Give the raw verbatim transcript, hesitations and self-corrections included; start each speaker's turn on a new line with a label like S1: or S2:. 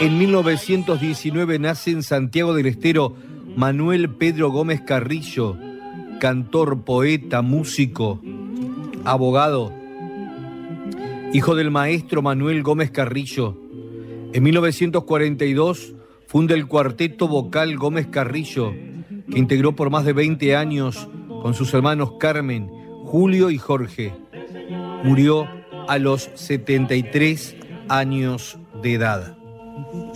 S1: En mil novecientos diecinueve nace en Santiago del Estero Manuel Pedro Gómez Carrillo, cantor, poeta, músico, abogado, hijo del maestro Manuel Gómez Carrillo. En mil novecientos cuarenta y dos funda el cuarteto vocal Gómez Carrillo, que integró por más de veinte años con sus hermanos Carmen, Julio y Jorge. Murió a los setenta y tres años de edad.